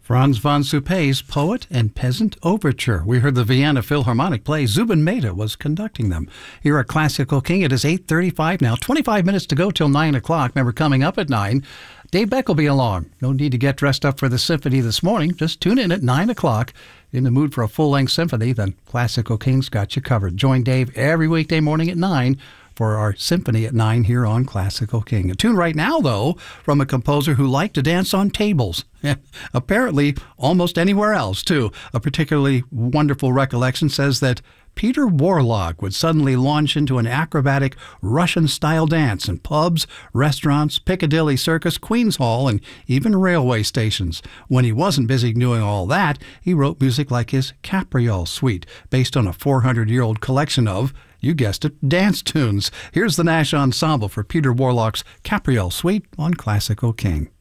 Franz von Suppé's Poet and Peasant Overture. We heard the Vienna Philharmonic play. Zubin Mehta was conducting them. Here at Classical King, it is 8:35 now. 25 minutes to go till 9 o'clock. Remember, coming up at 9, Dave Beck will be along. No need to get dressed up for the symphony this morning. Just tune in at 9 o'clock. In the mood for a full-length symphony, then Classical King's got you covered. Join Dave every weekday morning at 9 for our Symphony at 9 here on Classical King. A tune right now, though, from a composer who liked to dance on tables. Apparently, almost anywhere else, too. A particularly wonderful recollection says that Peter Warlock would suddenly launch into an acrobatic Russian-style dance in pubs, restaurants, Piccadilly Circus, Queen's Hall, and even railway stations. When he wasn't busy doing all that, he wrote music like his Capriole Suite, based on a 400-year-old collection of, you guessed it, dance tunes. Here's the Nash Ensemble for Peter Warlock's Capriole Suite on Classical King.